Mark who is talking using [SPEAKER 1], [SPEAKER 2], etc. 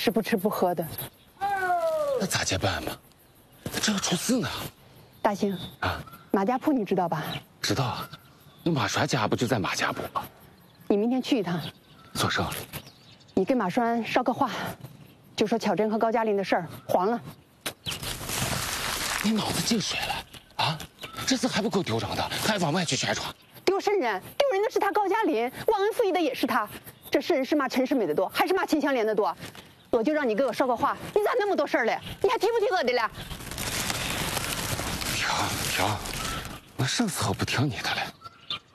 [SPEAKER 1] 是不吃不喝的。
[SPEAKER 2] 那咋接办嘛？这要出事呢。
[SPEAKER 1] 大兴啊，马家铺你知道吧？
[SPEAKER 2] 知道啊，那马栓家不就在马家铺吗？
[SPEAKER 1] 你明天去一趟。
[SPEAKER 2] 做啥？
[SPEAKER 1] 你跟马栓捎个话，就说巧珍和高嘉林的事儿黄了。
[SPEAKER 2] 你脑子进水了啊？这次还不够丢人的，还往外去宣传。
[SPEAKER 1] 丢什人？丢人的是他高嘉林，忘恩负义的也是他。这世人是骂陈世美的多，还是骂秦香莲的多？我就让你给我捎个话，你咋那么多事儿嘞？你还提不提我的了？
[SPEAKER 2] 停，我什么时候不听你的了？